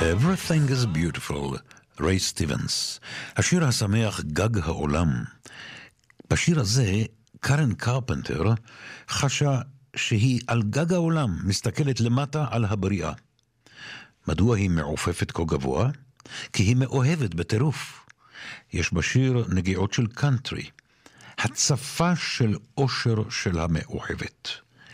Everything is beautiful, ריי סטיבנס. השיר השמח גג העולם. בשיר הזה קרן קרפנטר חשה שהיא על גג העולם, מסתכלת למטה על הבריאה. מדוע היא מעופפת כה גבוה? כי היא מאוהבת בטירוף. יש בשיר נגיעות של קאנטרי, הצפה של אושר של המאוהבת.